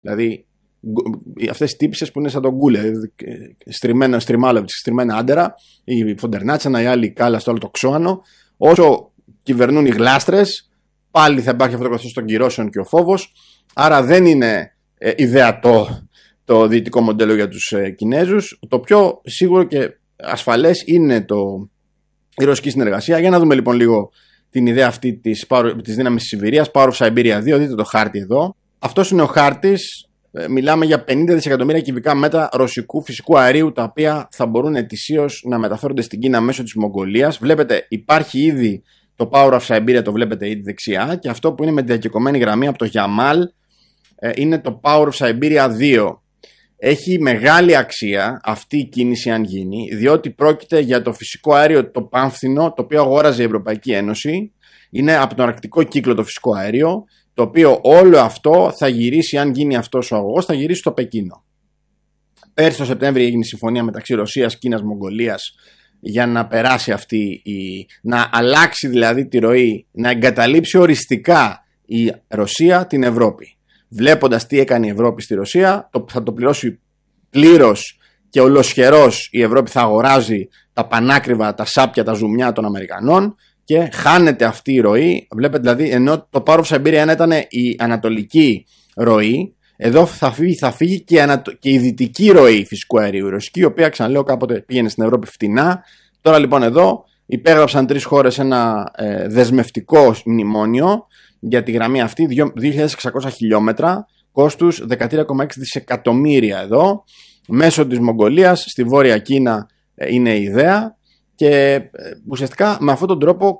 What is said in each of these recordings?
Δηλαδή αυτές οι τύπισσες που είναι σαν τον Γκούλε, στριμμένα άντερα, η Φοντερνάτσανα, η άλλη κάλα στο άλλο το Ξώανο. Όσο κυβερνούν οι γλάστρες, πάλι θα υπάρχει αυτό το καθεστώς των κυρώσεων και ο φόβος. Άρα δεν είναι ιδεατό το δυτικό μοντέλο για τους Κινέζους. Το πιο σίγουρο και ασφαλές είναι η ρωσική συνεργασία. Για να δούμε λοιπόν λίγο την ιδέα αυτή της δύναμης της Σιβηρίας, Power of Siberia 2. Δείτε το χάρτη εδώ. Αυτός είναι ο χάρτης. Μιλάμε για 50 δισεκατομμύρια κυβικά μέτρα ρωσικού φυσικού αερίου, τα οποία θα μπορούν ετησίως να μεταφέρονται στην Κίνα μέσω της Μογγολίας. Βλέπετε, υπάρχει ήδη το Power of Siberia, το βλέπετε ήδη δεξιά, και αυτό που είναι με τη διακεκομένη γραμμή από το Yamal είναι το Power of Siberia 2. Έχει μεγάλη αξία αυτή η κίνηση αν γίνει, διότι πρόκειται για το φυσικό αέριο το πάμφθινο, το οποίο αγόραζε η Ευρωπαϊκή Ένωση. Είναι από τον αρκτικό κύκλο το φυσικό αέριο, το οποίο όλο αυτό θα γυρίσει, αν γίνει αυτός ο αγωγός, θα γυρίσει στο Πεκίνο. Πέρσι το Σεπτέμβριο έγινε συμφωνία μεταξύ Ρωσίας, Κίνας, Μογγολίας για να περάσει να αλλάξει δηλαδή τη ροή, να εγκαταλείψει οριστικά η Ρωσία την Ευρώπη. Βλέποντας τι έκανε η Ευρώπη στη Ρωσία, θα το πληρώσει πλήρως και ολοσχερός. Η Ευρώπη θα αγοράζει τα πανάκριβα, τα σάπια, τα ζουμιά των Αμερικανών και χάνεται αυτή η ροή. Βλέπετε δηλαδή, ενώ το Power of Siberia ήταν η ανατολική ροή, εδώ θα φύγει και η δυτική ροή φυσικού αερίου, η ρωσική, η οποία, ξαναλέω, κάποτε πήγαινε στην Ευρώπη φτηνά. Τώρα λοιπόν εδώ υπέγραψαν 3 χώρες ένα δεσμευτικό μνημόνιο για τη γραμμή αυτή, 2.600 χιλιόμετρα, κόστους 13,6 δισεκατομμύρια εδώ, μέσω της Μογγολίας, στη Βόρεια Κίνα είναι η ιδέα, και ουσιαστικά με αυτόν τον τρόπο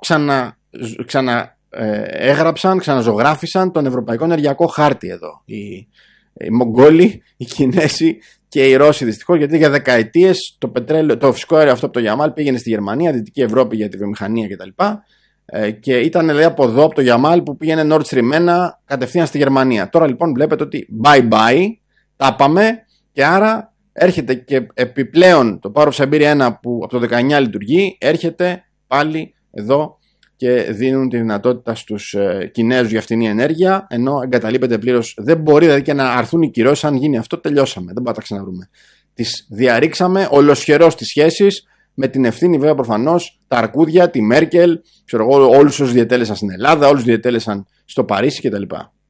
ξαναζωγράφησαν τον Ευρωπαϊκό Ενεργειακό Χάρτη εδώ. Οι Μογγόλοι, οι Κινέζοι και οι Ρώσοι, δυστυχώς, γιατί για δεκαετίες το φυσικό αέριο αυτό από το Yamal πήγαινε στη Γερμανία, Δυτική Ευρώπη για τη βιομηχανία κτλ. Και ήταν δηλαδή από εδώ, από το Yamal, που πήγαινε Nord Stream 1 κατευθείαν στη Γερμανία. Τώρα λοιπόν βλέπετε ότι bye bye, τα πάμε, και άρα έρχεται και επιπλέον το Power of Siberia 1 που από το 19 λειτουργεί, έρχεται πάλι εδώ και δίνουν τη δυνατότητα στους Κινέζους για φτηνή ενέργεια, ενώ εγκαταλείπεται πλήρως. Δεν μπορεί δηλαδή και να αρθούν οι κυρώσεις. Αν γίνει αυτό, τελειώσαμε. Δεν πάμε να τα ξαναβρούμε. Τις διαρρήξαμε ολοσχερώς τις σχέσεις, με την ευθύνη βέβαια προφανώς τα αρκούδια, τη Μέρκελ, όλους όσους διετέλεσαν στην Ελλάδα, όλους διετέλεσαν στο Παρίσι κτλ.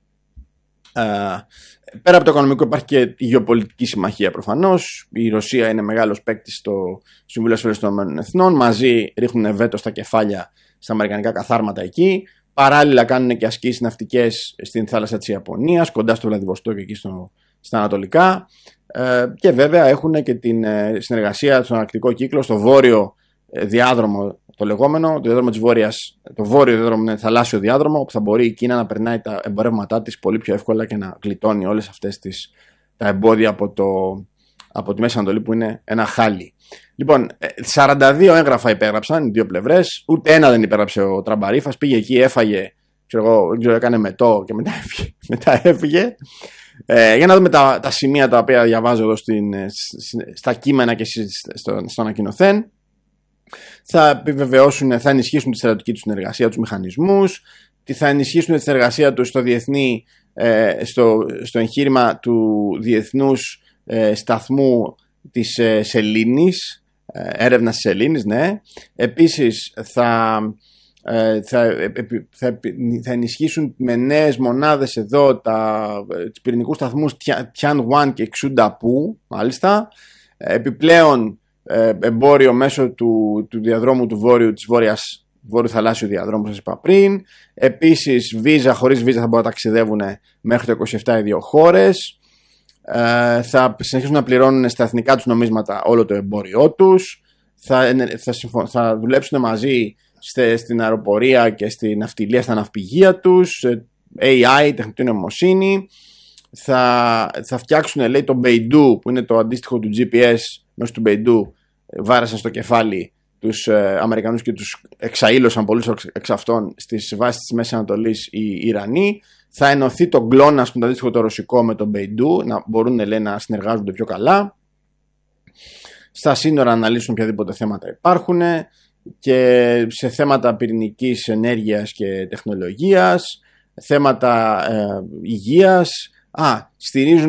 Πέρα από το οικονομικό υπάρχει και η γεωπολιτική συμμαχία προφανώς. Η Ρωσία είναι μεγάλος παίκτης στο Συμβούλιο Ασφαλείας των Ηνωμένων Εθνών. Μαζί ρίχνουν βέτο στα κεφάλια στα αμερικανικά καθάρματα εκεί. Παράλληλα κάνουν και ασκήσεις ναυτικές στην θάλασσα της Ιαπωνίας, κοντά στο Βλαδιβοστόκ, εκεί στα ανατολικά. Και βέβαια έχουν και την συνεργασία στον αρκτικό κύκλο, στο βόρειο διάδρομο, το λεγόμενο, το διάδρομο της Βόρειας, το βόρειο διάδρομο είναι θαλάσσιο διάδρομο, όπου θα μπορεί η Κίνα να περνάει τα εμπορεύματά της πολύ πιο εύκολα και να γλιτώνει όλες αυτές τα εμπόδια από τη Μέση Ανατολή, που είναι ένα χάλι. Λοιπόν, 42 έγγραφα υπέγραψαν οι δύο πλευρές, ούτε ένα δεν υπέγραψε ο Τραμπαρίφας. Πήγε εκεί, έφαγε, έκανε μετό και μετά έφυγε. Για να δούμε τα σημεία τα οποία διαβάζω εδώ στα κείμενα και στο ανακοινωθέν. Θα επιβεβαιώσουν, θα ενισχύσουν τη στρατιωτική του συνεργασία, τους μηχανισμούς, θα ενισχύσουν τη συνεργασία τους στο εγχείρημα του διεθνούς σταθμού της Σελήνης, έρευνας της Σελήνης, ναι. Επίσης θα ενισχύσουν με νέες μονάδες εδώ τους πυρηνικούς σταθμούς Tianwan και Xundapu, μάλιστα. Επιπλέον εμπόριο μέσω του διαδρόμου του βόρειου θαλάσσιου διαδρόμου, σας είπα πριν. Επίσης χωρίς βίζα θα μπορούν να ταξιδεύουν μέχρι το 27 οι δύο χώρες. Θα συνεχίσουν να πληρώνουν στα εθνικά τους νομίσματα όλο το εμπόριό τους. Θα δουλέψουν μαζί στην αεροπορία και στην ναυτιλία, στα ναυπηγεία τους, AI, τεχνητή νοημοσύνη. Θα φτιάξουν, λέει, το Beidou, που είναι το αντίστοιχο του GPS. Μέσω του Beidou βάρασαν στο κεφάλι τους Αμερικανούς και τους εξαήλωσαν πολλούς εξ αυτών στις βάσεις της Μέσης Ανατολής οι Ιρανοί. Θα ενωθεί το GLONASS, που είναι το αντίστοιχο το ρωσικό, με το Beidou, να μπορούν, λέει, να συνεργάζονται πιο καλά. Στα σύνορα να αναλύσουν οποιαδήποτε θέματα υπάρχουν, και σε θέματα πυρηνικής ενέργειας και τεχνολογίας, θέματα υγείας. Στηρίζουν